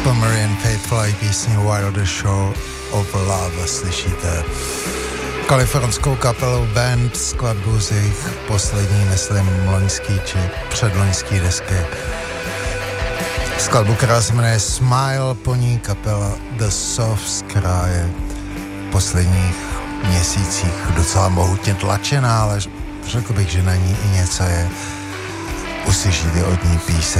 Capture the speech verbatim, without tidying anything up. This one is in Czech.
Marian Faithful písně While the Shore of Love slyšíte kalifornskou kapelu Band, skladbu z jejich poslední, myslím, loňský či předloňský desky. Skladbu, která se jmenuje Smile, po ní kapela The Softs, která je v posledních měsících docela mohutně tlačená, ale řekl bych, že na ní i něco je. Uslyšíte od ní píseň